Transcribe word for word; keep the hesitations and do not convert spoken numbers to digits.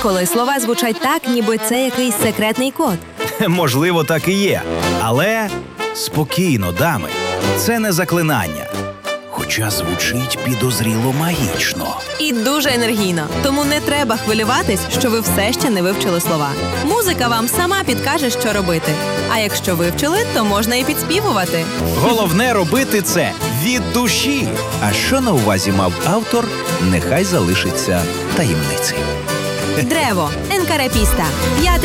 Інколи слова звучать так, ніби це якийсь секретний код. Можливо, так і є. Але спокійно, дами, це не заклинання. Хоча звучить підозріло магічно. І дуже енергійно. Тому не треба хвилюватись, що ви все ще не вивчили слова. Музика вам сама підкаже, що робити. А якщо вивчили, то можна і підспівувати. Головне робити це від душі. А що на увазі мав автор, нехай залишиться таємницею. Древо. Енкарепіста.